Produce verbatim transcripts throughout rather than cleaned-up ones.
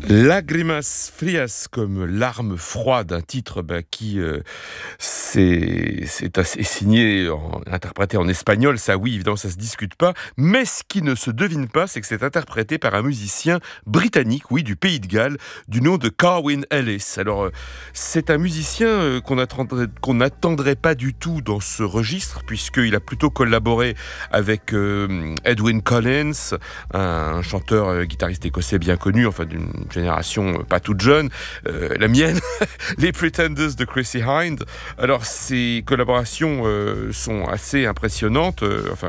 Lágrimas Frías, comme larmes froides, un titre bah, qui euh, c'est, c'est assez signé, en, interprété en espagnol, ça oui, évidemment, ça se discute pas, mais ce qui ne se devine pas, c'est que c'est interprété par un musicien britannique, oui, du Pays de Galles, du nom de Carwyn Ellis. Alors, euh, c'est un musicien euh, qu'on attendrait, qu'on n'attendrait pas du tout dans ce registre, puisqu'il a plutôt collaboré avec euh, Edwyn Collins, un, un chanteur euh, guitariste écossais bien connu, enfin d'une génération euh, pas toute jeune, euh, la mienne, les Pretenders de Chrissie Hynde. Alors ces collaborations euh, sont assez impressionnantes. Euh, enfin,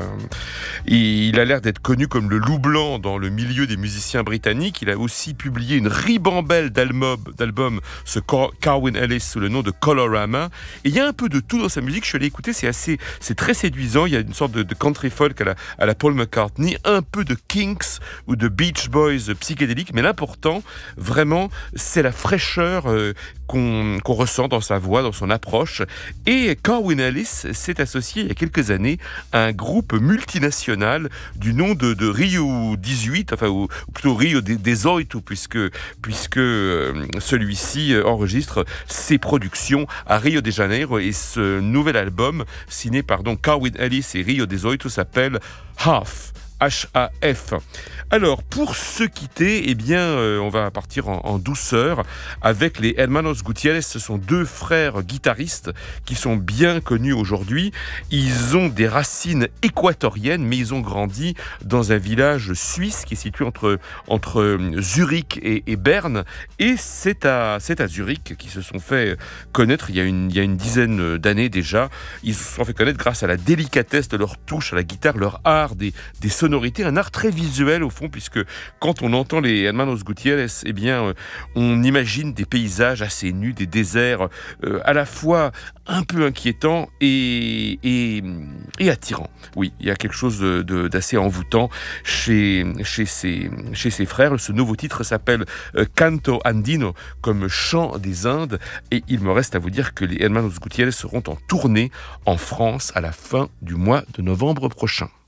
il a l'air d'être connu comme le loup blanc dans le milieu des musiciens britanniques. Il a aussi publié une ribambelle d'albums, d'albums ce Car- Carwyn Ellis sous le nom de Colorama. Et il y a un peu de tout dans sa musique. Je suis allé écouter, c'est assez, c'est très séduisant. Il y a une sorte de, de country folk à la, à la Paul McCartney, un peu de Kinks ou de Beach Boys psychédélique, mais l'important, vraiment, c'est la fraîcheur euh, qu'on, qu'on ressent dans sa voix, dans son approche. Et Carwyn Ellis s'est associé il y a quelques années à un groupe multinational du nom de, de Rio dix-huit, enfin, ou, ou plutôt Rio dezoito, puisque, puisque euh, celui-ci enregistre ses productions à Rio de Janeiro. Et ce nouvel album, signé par donc Carwyn Ellis et Rio dezoito, s'appelle Half. H A F. Alors, pour se quitter, eh bien, euh, on va partir en, en douceur avec les Hermanos Gutiérrez. Ce sont deux frères guitaristes qui sont bien connus aujourd'hui. Ils ont des racines équatoriennes, mais ils ont grandi dans un village suisse qui est situé entre, entre Zurich et, et Berne. Et c'est à, c'est à Zurich qu'ils se sont fait connaître il y a une, il y a une dizaine d'années déjà. Ils se sont fait connaître grâce à la délicatesse de leur touche à la guitare, leur art des, des sonorité, un art très visuel au fond, puisque quand on entend les Hermanos Gutiérrez, eh bien, euh, on imagine des paysages assez nus, des déserts euh, à la fois un peu inquiétants et, et, et attirants. Oui, il y a quelque chose de, de, d'assez envoûtant chez, chez, ces, chez ces frères. Ce nouveau titre s'appelle euh, Canto Andino, comme chant des Indes, et il me reste à vous dire que les Hermanos Gutiérrez seront en tournée en France à la fin du mois de novembre prochain.